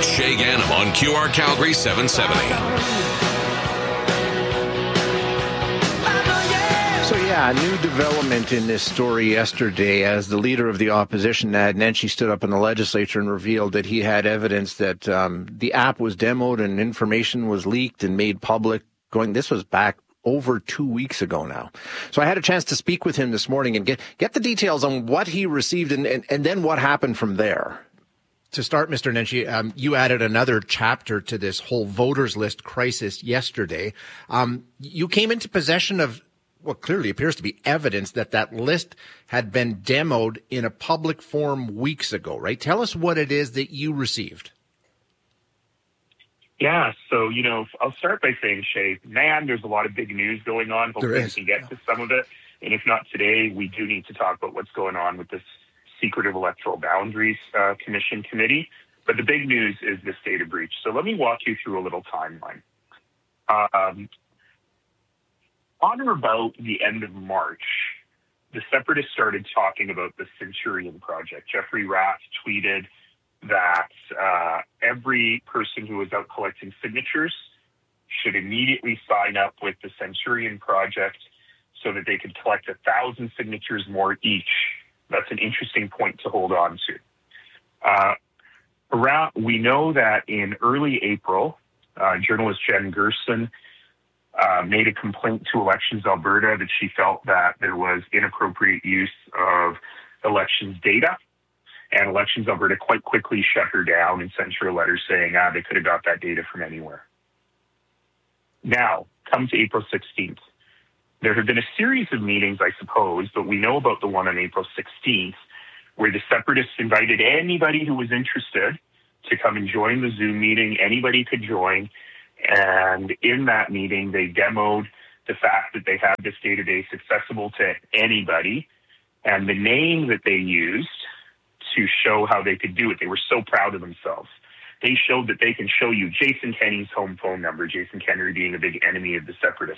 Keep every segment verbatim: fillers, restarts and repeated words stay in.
Shay Ganem on Q R Calgary seven seventy. So yeah, a new development in this story yesterday as the leader of the opposition, Ad Nenshi, stood up in the legislature and revealed that he had evidence that um, the app was demoed and information was leaked and made public. Going, this was back over two weeks ago now. So I had a chance to speak with him this morning and get get the details on what he received and, and, and then what happened from there. To start, Mister Nenshi, um, you added another chapter to this whole voters list crisis yesterday. Um, you came into possession of what clearly appears to be evidence that that list had been demoed in a public forum weeks ago, right? Tell us what it is that you received. Yeah, so, you know, I'll start by saying, Shay, man, there's a lot of big news going on. Hopefully we can get yeah. to some of it. And if not today, we do need to talk about what's going on with this Secretive Electoral Boundaries uh, Commission committee. But the big news is this data breach. So let me walk you through a little timeline. Um, on or about the end of March, the Separatists started talking about the Centurion Project. Jeffrey Rath tweeted that uh, every person who was out collecting signatures should immediately sign up with the Centurion Project so that they could collect a thousand signatures more each. That's an interesting point to hold on to. Uh, around, we know that in early April, uh, journalist Jen Gerson uh, made a complaint to Elections Alberta that she felt that there was inappropriate use of elections data. And Elections Alberta quite quickly shut her down and sent her a letter saying, ah, they could have got that data from anywhere. Now, come to April sixteenth. There have been a series of meetings, I suppose, but we know about the one on April sixteenth, where the Separatists invited anybody who was interested to come and join the Zoom meeting. Anybody could join. And in that meeting, they demoed the fact that they had this database accessible to anybody and the name that they used to show how they could do it. They were so proud of themselves. They showed that they can show you Jason Kenney's home phone number, Jason Kenney being a big enemy of the Separatists.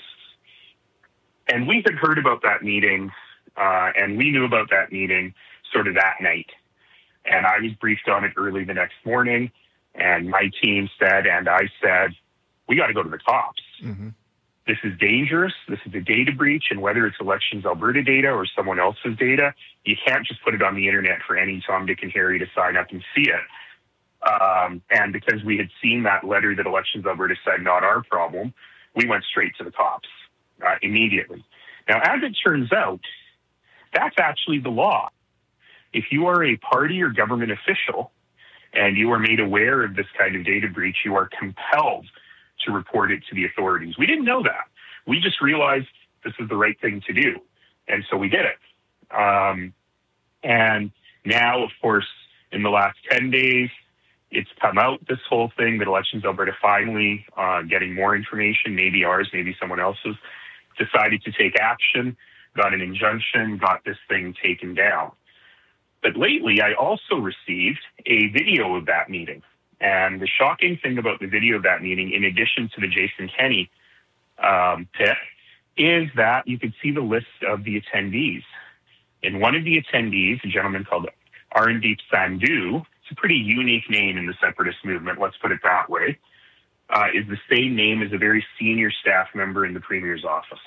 And we had heard about that meeting, uh, and we knew about that meeting sort of that night. And I was briefed on it early the next morning, and my team said, and I said, we got to go to the cops. Mm-hmm. This is dangerous. This is a data breach, and whether it's Elections Alberta data or someone else's data, you can't just put it on the internet for any Tom, Dick, and Harry to sign up and see it. Um, and because we had seen that letter that Elections Alberta said, not our problem, we went straight to the cops uh, immediately. Now, as it turns out, that's actually the law. If you are a party or government official and you are made aware of this kind of data breach, you are compelled to report it to the authorities. We didn't know that. We just realized this is the right thing to do. And so we did it. Um, and now, of course, in the last ten days, it's come out, this whole thing, that Elections Alberta finally uh, getting more information, maybe ours, maybe someone else's, decided to take action, got an injunction, got this thing taken down. But lately, I also received a video of that meeting. And the shocking thing about the video of that meeting, in addition to the Jason Kenney um, tip, is that you could see the list of the attendees. And one of the attendees, a gentleman called Arundeep Sandhu, it's a pretty unique name in the separatist movement, let's put it that way, uh, is the same name as a very senior staff member in the Premier's office.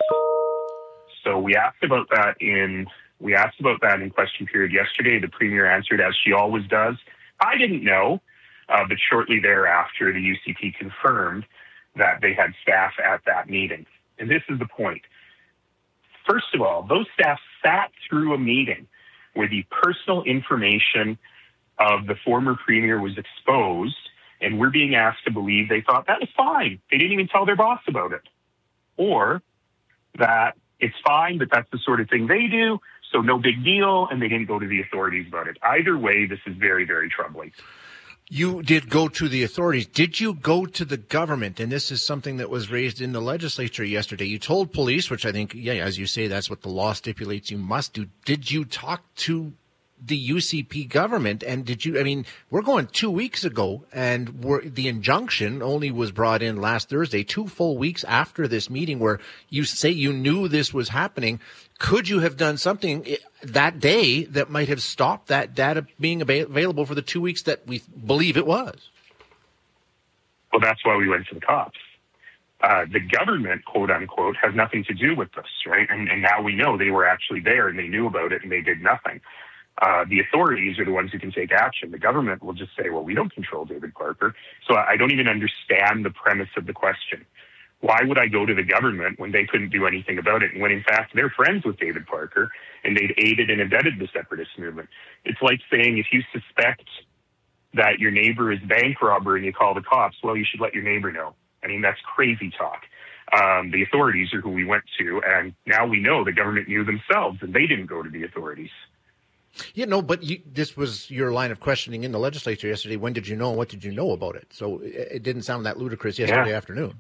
So we asked about that in we asked about that in question period yesterday. The Premier answered, as she always does, I didn't know. Uh, but shortly thereafter, the U C P confirmed that they had staff at that meeting. And this is the point. First of all, those staff sat through a meeting where the personal information of the former Premier was exposed, and we're being asked to believe they thought that was fine. They didn't even tell their boss about it. Or that it's fine, but that's the sort of thing they do, so no big deal, and they didn't go to the authorities about it. Either way, this is very, very troubling. You did go to the authorities. Did you go to the government? And this is something that was raised in the legislature yesterday. You told police, which I think, yeah, as you say, that's what the law stipulates you must do. Did you talk to the U C P government? And did you, I mean, we're going two weeks ago, and we're, the injunction only was brought in last Thursday, two full weeks after this meeting where you say you knew this was happening. Could you have done something that day that might have stopped that data being available for the two weeks that we believe it was? Well, that's why we went to the cops. Uh, the government, quote unquote, has nothing to do with this, right? And, and now we know they were actually there and they knew about it and they did nothing. Uh, the authorities are the ones who can take action. The government will just say, well, we don't control David Parker. So I don't even understand the premise of the question. Why would I go to the government when they couldn't do anything about it? And when in fact they're friends with David Parker and they'd aided and abetted the separatist movement. It's like saying if you suspect that your neighbor is bank robber and you call the cops, well, you should let your neighbor know. I mean, that's crazy talk. Um, the authorities are who we went to, and now we know the government knew themselves and they didn't go to the authorities. Yeah, no, but you, this was your line of questioning in the legislature yesterday. When did you know and what did you know about it? So it, it didn't sound that ludicrous yesterday yeah. afternoon.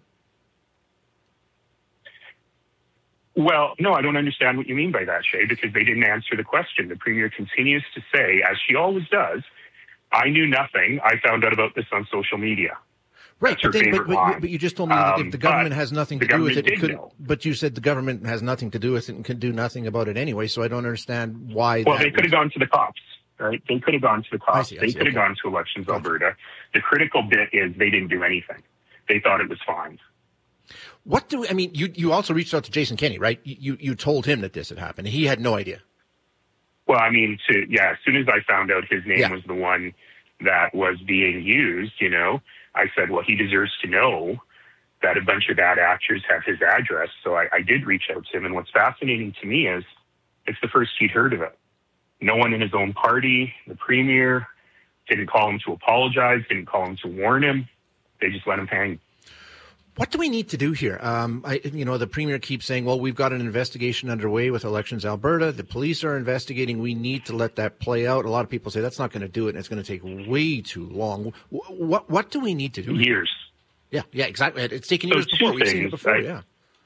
Well, no, I don't understand what you mean by that, Shay, because they didn't answer the question. The Premier continues to say, as she always does, I knew nothing. I found out about this on social media. Right, but, then, but, but, but you just told me that if the government um, has nothing to do with it, it could, but you said the government has nothing to do with it and can do nothing about it anyway, so I don't understand why. Well, that they could have gone to the cops, right? They could have gone to the cops. See, they could have okay. gone to Elections gotcha. Alberta. The critical bit is they didn't do anything. They thought it was fine. What do I mean? You you also reached out to Jason Kenney, right? You you told him that this had happened. He had no idea. Well, I mean, to yeah. As soon as I found out his name yeah. was the one that was being used, you know, I said, well, he deserves to know that a bunch of bad actors have his address. So I, I did reach out to him. And what's fascinating to me is it's the first he'd heard of it. No one in his own party, the Premier, didn't call him to apologize, didn't call him to warn him. They just let him hang. What do we need to do here? Um, I, you know, the Premier keeps saying, well, we've got an investigation underway with Elections Alberta. The police are investigating. We need to let that play out. A lot of people say that's not going to do it, and it's going to take way too long. What what do we need to do? Years. Here? Yeah, yeah, exactly. It's taken so years before. We've seen it before, I, yeah.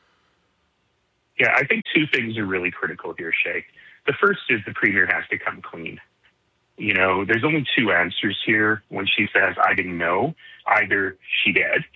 Yeah, I think two things are really critical here, Shay. The first is the Premier has to come clean. You know, there's only two answers here when she says, I didn't know. Either she did,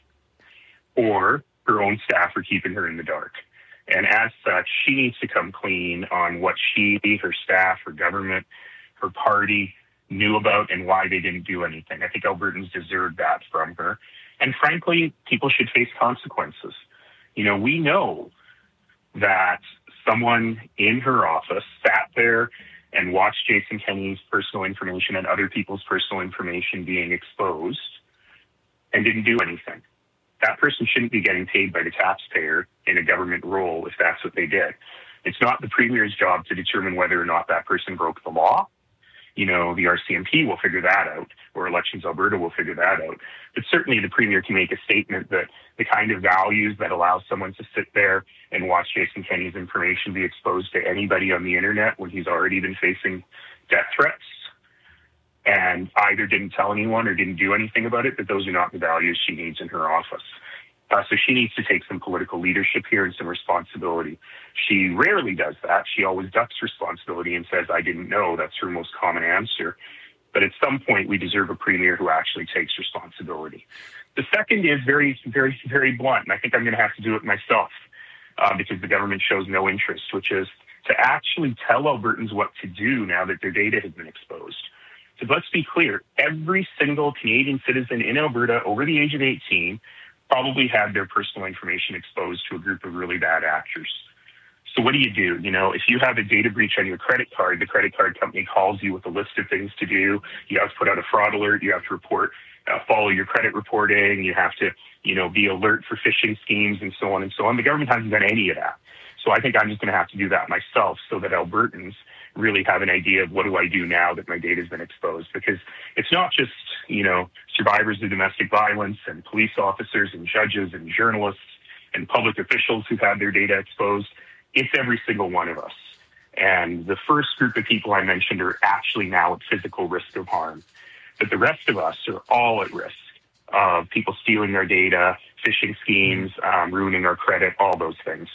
or her own staff are keeping her in the dark. And as such, she needs to come clean on what she, her staff, her government, her party knew about and why they didn't do anything. I think Albertans deserve that from her. And frankly, people should face consequences. You know, we know that someone in her office sat there and watched Jason Kenney's personal information and other people's personal information being exposed and didn't do anything. That person shouldn't be getting paid by the taxpayer in a government role if that's what they did. It's not the Premier's job to determine whether or not that person broke the law. You know, the R C M P will figure that out, or Elections Alberta will figure that out. But certainly the Premier can make a statement that the kind of values that allow someone to sit there and watch Jason Kenney's information be exposed to anybody on the internet when he's already been facing death threats and either didn't tell anyone or didn't do anything about it, that those are not the values she needs in her office. Uh, so she needs to take some political leadership here and some responsibility. She rarely does that. She always ducks responsibility and says, I didn't know. That's her most common answer. But at some point, we deserve a Premier who actually takes responsibility. The second is very, very, very blunt, and I think I'm going to have to do it myself uh, because the government shows no interest, which is to actually tell Albertans what to do now that their data has been exposed. So let's be clear, every single Canadian citizen in Alberta over the age of eighteen probably had their personal information exposed to a group of really bad actors. So what do you do? You know, if you have a data breach on your credit card, the credit card company calls you with a list of things to do. You have to put out a fraud alert. You have to report, uh, follow your credit reporting. You have to, you know, be alert for phishing schemes and so on and so on. The government hasn't done any of that. So I think I'm just going to have to do that myself so that Albertans really have an idea of what do I do now that my data has been exposed. Because it's not just, you know, survivors of domestic violence and police officers and judges and journalists and public officials who've had their data exposed. It's every single one of us. And the first group of people I mentioned are actually now at physical risk of harm. But the rest of us are all at risk of people stealing our data, phishing schemes, um, ruining our credit, all those things.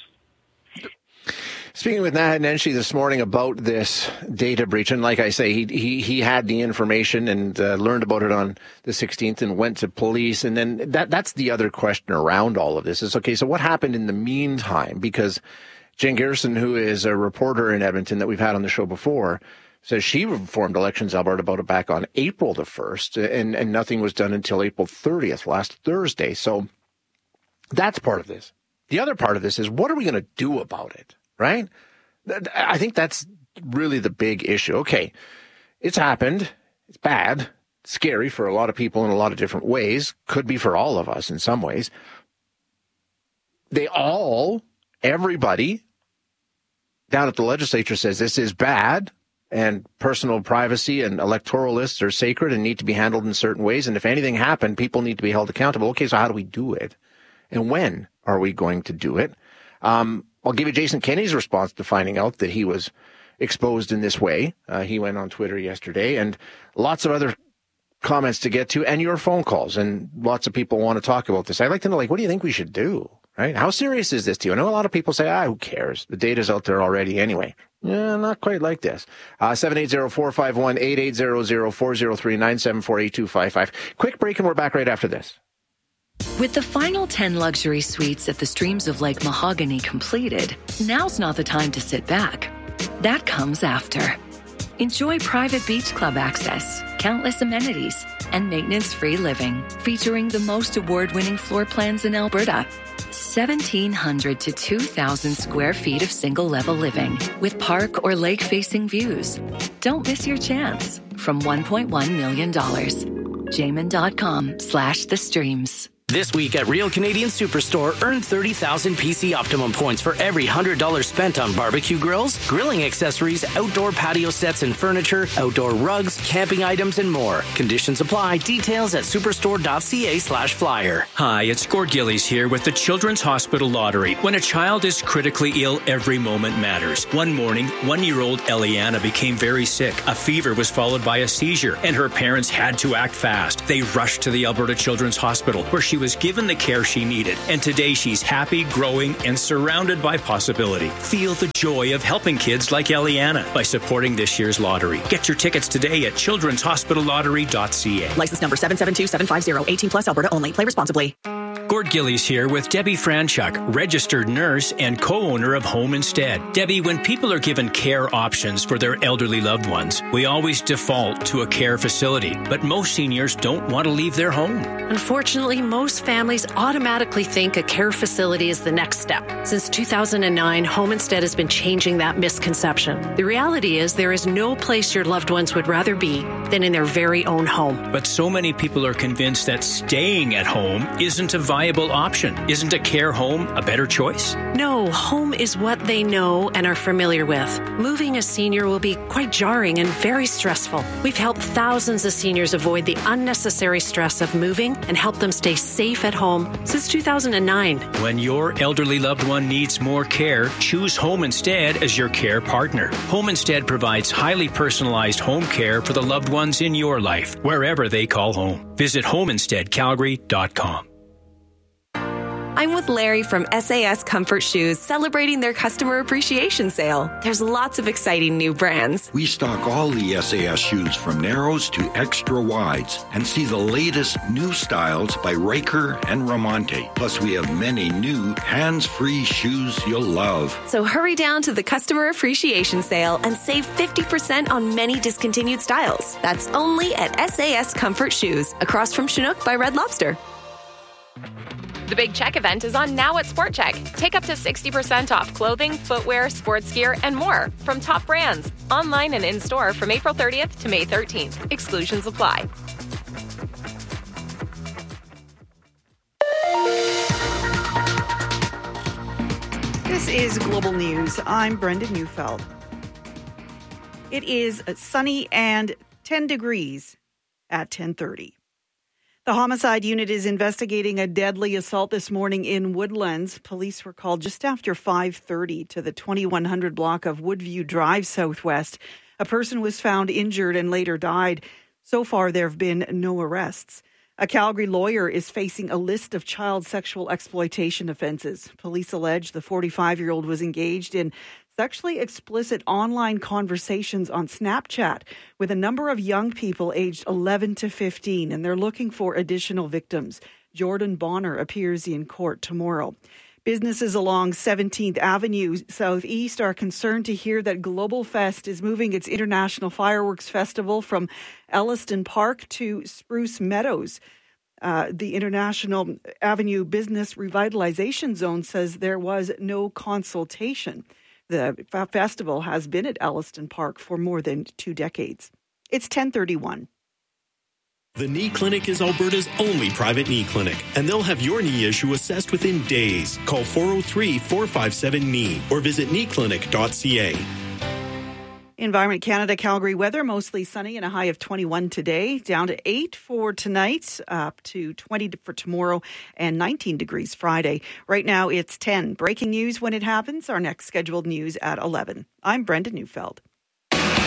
Speaking with Naheed Nenshi this morning about this data breach, and like I say, he he, he had the information and uh, learned about it on the sixteenth and went to police. And then that that's the other question around all of this is, okay, so what happened in the meantime? Because Jen Garrison, who is a reporter in Edmonton that we've had on the show before, says she reformed Elections Alberta about it back on April the first, and, and nothing was done until April thirtieth, last Thursday. So that's part of this. The other part of this is, what are we going to do about it, right? I think that's really the big issue. Okay, it's happened. It's bad. It's scary for a lot of people in a lot of different ways. Could be for all of us in some ways. They all, everybody down at the legislature says this is bad, and personal privacy and electoral lists are sacred and need to be handled in certain ways. And if anything happened, people need to be held accountable. Okay, so how do we do it? And when are we going to do it? Um, I'll give you Jason Kenney's response to finding out that he was exposed in this way. Uh, he went on Twitter yesterday, and lots of other comments to get to, and your phone calls. And lots of people want to talk about this. I'd like to know, like, what do you think we should do? Right? How serious is this to you? I know a lot of people say, ah, who cares? The data's out there already anyway. Yeah, not quite like this. Uh, seven eight zero, four five one, eight eight zero zero, four zero three, nine seven four, eight two five five. Quick break, and we're back right after this. With the final ten luxury suites at the Streams of Lake Mahogany completed, now's not the time to sit back. That comes after. Enjoy private beach club access, countless amenities, and maintenance-free living, featuring the most award-winning floor plans in Alberta. seventeen hundred to two thousand square feet of single-level living with park or lake-facing views. Don't miss your chance. From one point one million dollars. Jamin.com slash the streams. This week at Real Canadian Superstore, earn thirty thousand P C Optimum points for every one hundred dollars spent on barbecue grills, grilling accessories, outdoor patio sets and furniture, outdoor rugs, camping items, and more. Conditions apply. Details at superstore.ca slash flyer. Hi, it's Gord Gillies here with the Children's Hospital Lottery. When a child is critically ill, every moment matters. One morning, one-year-old Eliana became very sick. A fever was followed by a seizure, and her parents had to act fast. They rushed to the Alberta Children's Hospital, where she was given the care she needed. And today she's happy, growing, and surrounded by possibility. Feel the joy of helping kids like Eliana by supporting this year's lottery. Get your tickets today at children's hospital lottery dot c a. License number seven seven two seven five zero. eighteen plus Alberta only. Play responsibly. Gord Gillies here with Debbie Franchuk, registered nurse and co-owner of Home Instead. Debbie, when people are given care options for their elderly loved ones, we always default to a care facility, but most seniors don't want to leave their home. Unfortunately, most families automatically think a care facility is the next step. Since two thousand nine, Home Instead has been changing that misconception. The reality is there is no place your loved ones would rather be than in their very own home. But so many people are convinced that staying at home isn't a viable option. Isn't a care home a better choice? No, home is what they know and are familiar with. Moving a senior will be quite jarring and very stressful. We've helped thousands of seniors avoid the unnecessary stress of moving and help them stay safe at home since two thousand nine. When your elderly loved one needs more care, choose Home Instead as your care partner. Home Instead provides highly personalized home care for the loved ones in your life, wherever they call home. Visit home instead calgary dot com. I'm with Larry from S A S Comfort Shoes, celebrating their customer appreciation sale. There's lots of exciting new brands. We stock all the S A S shoes from narrows to extra wides and see the latest new styles by Riker and Ramonte. Plus, we have many new hands-free shoes you'll love. So hurry down to the customer appreciation sale and save fifty percent on many discontinued styles. That's only at S A S Comfort Shoes, across from Chinook by Red Lobster. The Big Check event is on now at Sport Check. Take up to sixty percent off clothing, footwear, sports gear, and more from top brands. Online and in-store from April thirtieth to May thirteenth. Exclusions apply. This is Global News. I'm Brenda Neufeld. It is sunny and ten degrees at ten thirty. The homicide unit is investigating a deadly assault this morning in Woodlands. Police were called just after five thirty to the twenty-one hundred block of Woodview Drive Southwest. A person was found injured and later died. So far, there have been no arrests. A Calgary lawyer is facing a list of child sexual exploitation offences. Police allege the forty-five-year-old was engaged in sexually explicit online conversations on Snapchat with a number of young people aged eleven to fifteen, and they're looking for additional victims. Jordan Bonner appears in court tomorrow. Businesses along seventeenth Avenue Southeast are concerned to hear that Global Fest is moving its International Fireworks Festival from Elliston Park to Spruce Meadows. Uh, the International Avenue Business Revitalization Zone says there was no consultation. The f- festival has been at Elliston Park for more than two decades. It's ten thirty-one. The Knee Clinic is Alberta's only private knee clinic, and they'll have your knee issue assessed within days. Call four oh three, four five seven, K N E E or visit knee clinic dot c a. Environment Canada Calgary weather, mostly sunny and a high of twenty-one today, down to eight for tonight, up to twenty for tomorrow, and nineteen degrees Friday. Right now it's ten. Breaking news when it happens. Our next scheduled news at eleven. I'm Brenda Neufeld.